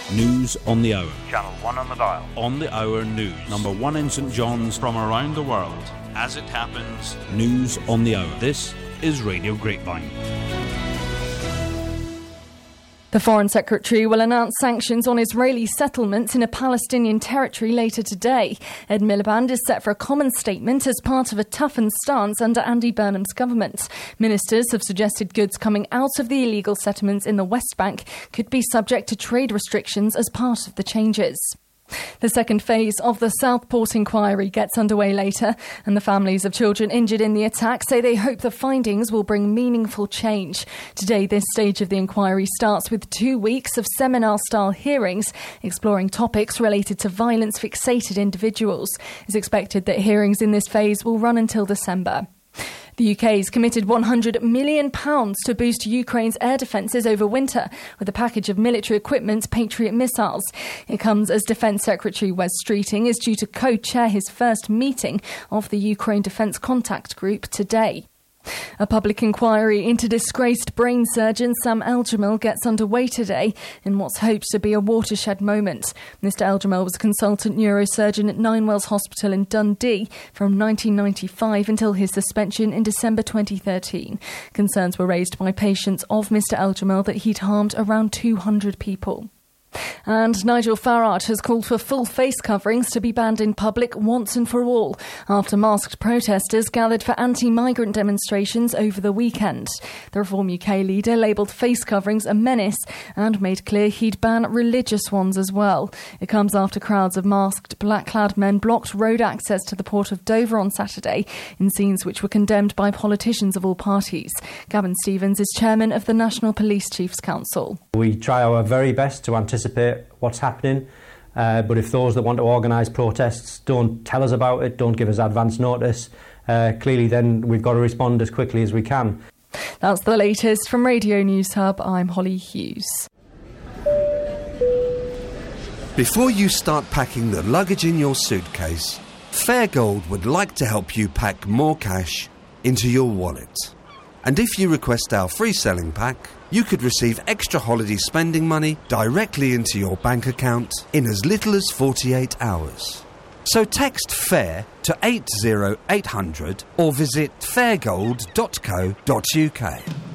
News on the hour. Channel 1 on the dial. On the hour news. Number 1 in St John's from around the world. As it happens. News on the hour. This is Radio Grapevine. The Foreign Secretary will announce sanctions on Israeli settlements in a Palestinian territory later today. Ed Miliband is set for a common statement as part of a toughened stance under Andy Burnham's government. Ministers have suggested goods coming out of the illegal settlements in the West Bank could be subject to trade restrictions as part of the changes. The second phase of the Southport inquiry gets underway later, and the families of children injured in the attack say they hope the findings will bring meaningful change. Today, this stage of the inquiry starts with 2 weeks of seminar-style hearings exploring topics related to violence-fixated individuals. It's expected that hearings in this phase will run until December. The UK has committed £100 million to boost Ukraine's air defences over winter with a package of military equipment, Patriot missiles. It comes as Defence Secretary Wes Streeting is due to co-chair his first meeting of the Ukraine Defence Contact Group today. A public inquiry into disgraced brain surgeon Sam Elgemil gets underway today in what's hoped to be a watershed moment. Mr Elgemil was a consultant neurosurgeon at Ninewells Hospital in Dundee from 1995 until his suspension in December 2013. Concerns were raised by patients of Mr Elgemil that he'd harmed around 200 people. And Nigel Farage has called for full face coverings to be banned in public once and for all after masked protesters gathered for anti-migrant demonstrations over the weekend. The Reform UK leader labelled face coverings a menace and made clear he'd ban religious ones as well. It comes after crowds of masked black-clad men blocked road access to the port of Dover on Saturday in scenes which were condemned by politicians of all parties. Gavin Stevens is chairman of the National Police Chiefs Council. We try our very best to anticipate what's happening, but if those that want to organise protests don't tell us about it, don't give us advance notice, clearly then we've got to respond as quickly as we can. That's the latest from Radio News Hub. I'm Holly Hughes. Before you start packing the luggage in your suitcase, Fairgold would like to help you pack more cash into your wallet. And if you request our free selling pack, you could receive extra holiday spending money directly into your bank account in as little as 48 hours. So text FAIR to 80800 or visit fairgold.co.uk.